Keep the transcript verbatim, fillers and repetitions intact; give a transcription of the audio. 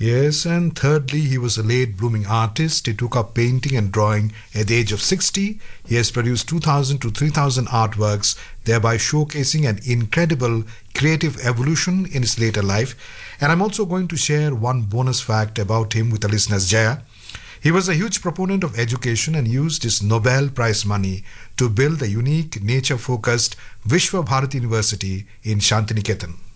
Yes, and thirdly, he was a late blooming artist. He took up painting and drawing at the age of sixty. He has produced two thousand to three thousand artworks, thereby showcasing an incredible creative evolution in his later life. And I'm also going to share one bonus fact about him with the listeners, Jaya. He was a huge proponent of education and used his Nobel Prize money to build a unique nature-focused Vishwa Bharati University in Shantiniketan.